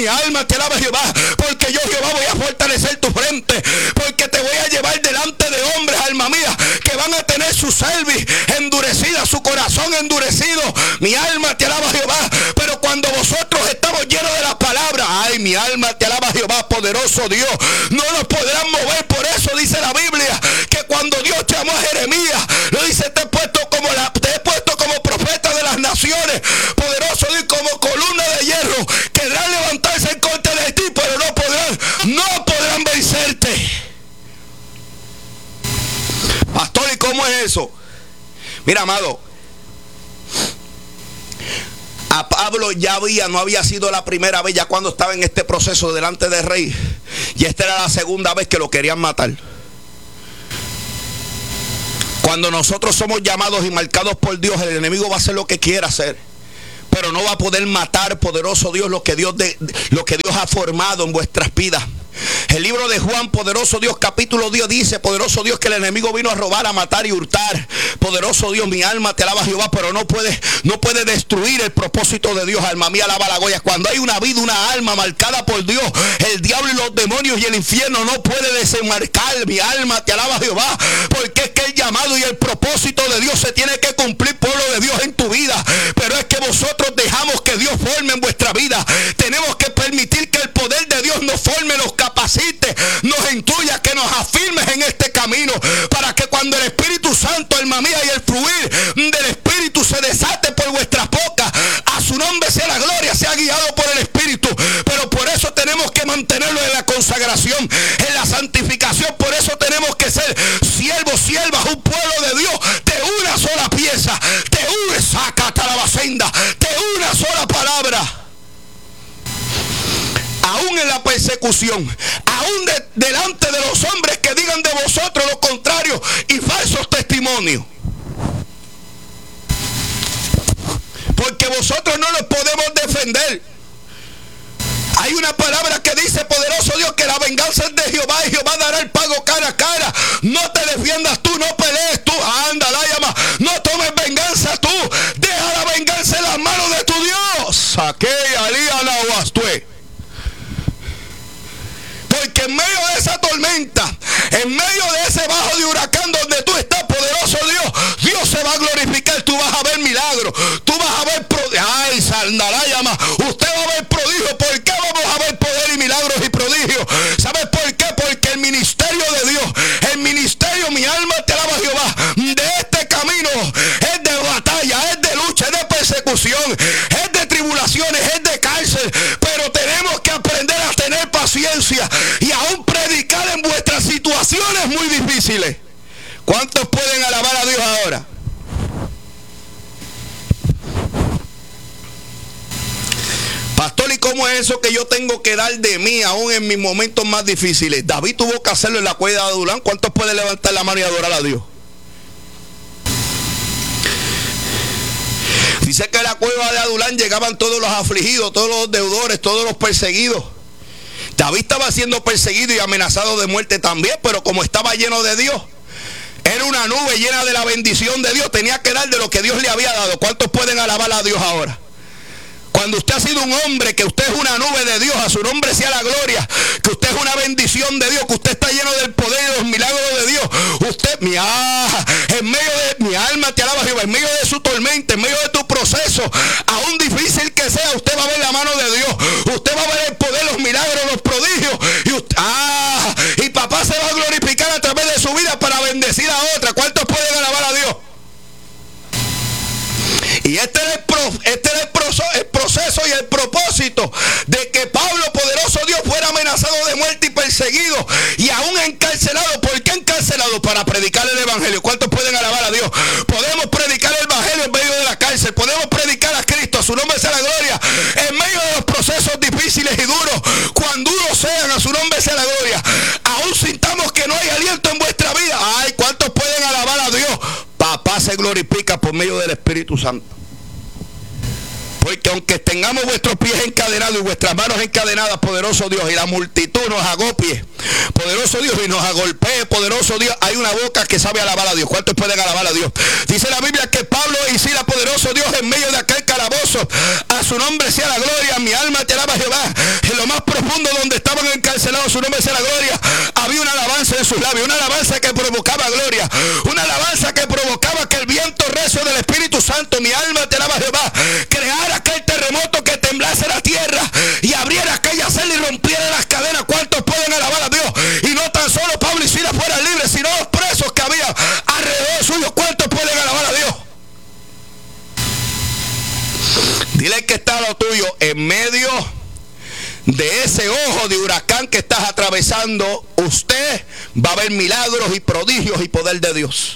mi alma te alaba Jehová, porque yo Jehová voy a fortalecer tu frente, porque te voy a llevar delante de hombres, alma mía, que van a tener su cerviz endurecida, su corazón endurecido. Mi alma te alaba Jehová, pero cuando vosotros estamos llenos de la palabra, ay, mi alma te alaba Jehová, poderoso Dios, no nos podrán mover. Por eso dice la Biblia que cuando Dios llamó a Jeremías, lo dice, te he puesto como profeta de las naciones, poderoso Dios, como columna de hierro, querrán levantarse en contra de ti, pero no podrán vencerte. Pastor, ¿y cómo es eso? Mira, amado, a Pablo no había sido la primera vez, ya cuando estaba en este proceso delante del rey, y esta era la segunda vez que lo querían matar. Cuando nosotros somos llamados y marcados por Dios, el enemigo va a hacer lo que quiera hacer, pero no va a poder matar, poderoso Dios, lo que Dios ha formado en vuestras vidas. El libro de Juan, poderoso Dios, capítulo 10 dice, poderoso Dios, que el enemigo vino a robar, a matar y hurtar. Poderoso Dios, mi alma te alaba Jehová, pero no puede destruir el propósito de Dios. Alma mía, alaba la Goya. Cuando hay una vida, una alma marcada por Dios, el diablo y los demonios y el infierno no puede desenmarcar. Mi alma te alaba Jehová, porque es que el llamado y el propósito de Dios se tiene que cumplir, pueblo de Dios, en tu vida. Pero es que vosotros dejamos que Dios forme en vuestra vida. Tenemos que permitir que el poder de Dios nos forme, nos capacite, nos intuya, que nos afirmes en este camino, para que cuando el Espíritu Santo, alma mía, y el fluir del Espíritu se desate por vuestras bocas, a su nombre sea la gloria, sea guiado por el Espíritu. Pero por eso tenemos que mantenerlo en la consagración, en la santificación. Por eso tenemos que ser siervos, siervas, un pueblo de Dios de una sola pieza, de una de una sola palabra. Aún en la persecución, aún delante de los hombres que digan de vosotros lo contrario y falsos testimonios. Porque vosotros no los podemos defender. Hay una palabra que dice, poderoso Dios, que la venganza es de Jehová y Jehová dará el pago cara a cara. No te defiendas tú, no pelees tú. Anda, la llama. No tomes venganza tú. Deja la venganza en las manos de tu Dios. Aquella liana o astue. Porque en medio de esa tormenta, en medio de ese bajo de huracán donde tú estás, poderoso Dios, Dios se va a glorificar. Tú vas a ver milagros, tú vas a ver ay, Sandalayama, usted va a ver prodigios. ¿Por qué vamos a ver poder y milagros y prodigios? ¿Sabes por qué? Porque el ministerio de Dios, el ministerio, mi alma te alaba Jehová, de este camino es de batalla, es de lucha, es de persecución, es de tribulaciones, es de cárcel. Pero tenemos que aprender a tener paciencia y aún predicar en vuestras situaciones muy difíciles. ¿Cuántos pueden alabar a Dios ahora? Pastor, ¿y cómo es eso que yo tengo que dar de mí aún en mis momentos más difíciles? David tuvo que hacerlo en la cueva de Adulán. ¿Cuántos pueden levantar la mano y adorar a Dios? Dice que a la cueva de Adulán llegaban todos los afligidos, todos los deudores, todos los perseguidos. David estaba siendo perseguido y amenazado de muerte también, pero como estaba lleno de Dios, era una nube llena de la bendición de Dios, tenía que dar de lo que Dios le había dado. ¿Cuántos pueden alabar a Dios ahora? Cuando usted ha sido un hombre, que usted es una nube de Dios, a su nombre sea la gloria, que usted es una bendición de Dios, que usted está lleno del poder y de los milagros de Dios. Usted, en medio de mi alma te alaba Jehová, en medio de su tormenta, en medio de tu proceso, aún difícil que sea, usted va a ver la mano de Dios, usted va a ver el poder, los milagros, los prodigios, y papá se va a glorificar a través de su vida para bendecir a otra. ¿Cuántos pueden alabar a Dios? Y este era el proceso y el propósito de que Pablo, poderoso Dios, fuera amenazado de muerte y perseguido y aún encarcelado. ¿Por qué encarcelado? Para predicar el evangelio. ¿Cuántos pueden alabar a Dios? Podemos predicar el evangelio en medio de la cárcel, podemos predicar a Cristo, a su nombre sea la gloria, en medio de los procesos difíciles y duros, cuán duros sean, a su nombre sea la gloria. Aún sintamos que no hay aliento en vuestra vida. Ay, ¿cuántos pueden alabar a Dios? Papá se glorifica por medio del Espíritu Santo. Porque aunque tengamos vuestros pies encadenados y vuestras manos encadenadas, poderoso Dios, y la multitud nos agopie, poderoso Dios, y nos agolpee, poderoso Dios, hay una boca que sabe alabar a Dios. ¿Cuántos pueden alabar a Dios? Dice la Biblia que Pablo y Silas, poderoso Dios, en medio de aquel calabozo, a su nombre sea la gloria, mi alma te alaba Jehová. Oh, su nombre sea la gloria. Había una alabanza en sus labios, una alabanza que provocaba gloria, una alabanza que provocaba que el viento recio del Espíritu Santo, mi alma te alaba Jehová, creara aquel terremoto que temblase la tierra y abriera aquella celda y rompiera las cadenas. ¿Cuántos pueden alabar a Dios? Y no tan solo Pablo y Silas fueran libres, sino los presos que había alrededor suyo. ¿Cuántos pueden alabar a Dios? Dile que está lo tuyo en medio de ese ojo de huracán que estás atravesando. Usted va a ver milagros y prodigios y poder de Dios.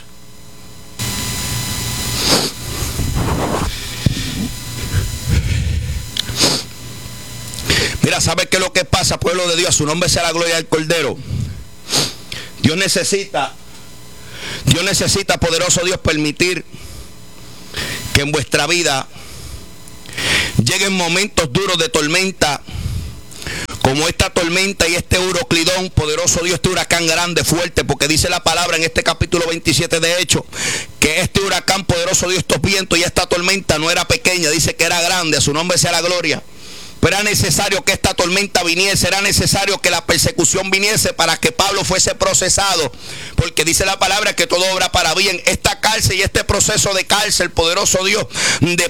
Mira, ¿sabe qué es lo que pasa, pueblo de Dios? A su nombre sea la gloria del Cordero. Dios necesita, poderoso Dios, permitir que en vuestra vida lleguen momentos duros de tormenta, como esta tormenta y este Euroclidón, poderoso Dios, este huracán grande, fuerte, porque dice la palabra en este capítulo 27 de Hechos, que este huracán, poderoso Dios, estos vientos y esta tormenta no era pequeña, dice que era grande. A su nombre sea la gloria. Pero era necesario que esta tormenta viniese, era necesario que la persecución viniese para que Pablo fuese procesado, porque dice la palabra que todo obra para bien. Esta cárcel y este proceso de cárcel, poderoso Dios, de